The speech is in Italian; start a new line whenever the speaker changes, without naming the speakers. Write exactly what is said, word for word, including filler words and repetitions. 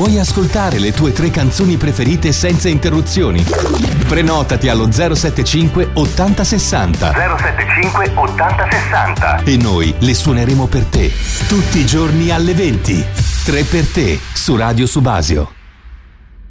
Vuoi ascoltare le tue tre canzoni preferite senza interruzioni? Prenotati allo zero sette cinque ottanta sessanta
zero sette cinque ottanta sessanta
e noi le suoneremo per te tutti i giorni alle venti. Tre per te su Radio Subasio.